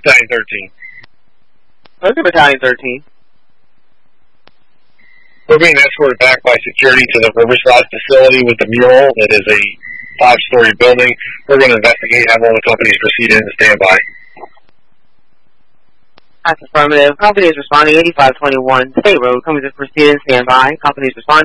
Battalion 13. Okay, Battalion 13. We're being escorted back by security to the Riverside facility with the mural. It is a 5-story building. We're going to investigate, have all the companies proceed in and stand by. That's affirmative. Company is responding 8521 State Road. Companies proceed and stand by. Companies responding.